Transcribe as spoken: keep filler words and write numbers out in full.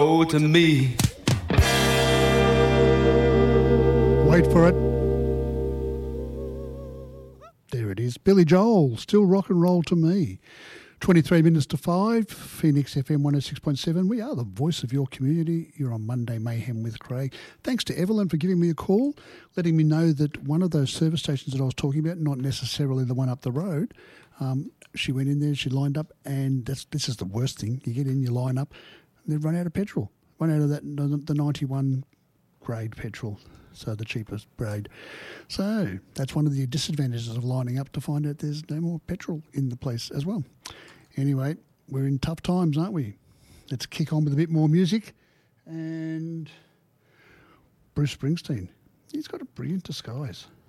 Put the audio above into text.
Oh, to me. Wait for it. There it is. Billy Joel, Still Rock and Roll to Me. twenty-three minutes to five, Phoenix F M one oh six point seven. We are the voice of your community. You're on Monday Mayhem with Craig. Thanks to Evelyn for giving me a call, letting me know that one of those service stations that I was talking about, not necessarily the one up the road, um, she went in there, she lined up, and that's, this is the worst thing. You get in, you line up, and they've run out of petrol. Run out of that the ninety-one grade petrol, so the cheapest grade. So that's one of the disadvantages of lining up, to find out there's no more petrol in the place as well. Anyway, we're in tough times, aren't we? Let's kick on with a bit more music. And Bruce Springsteen, he's got a brilliant disguise.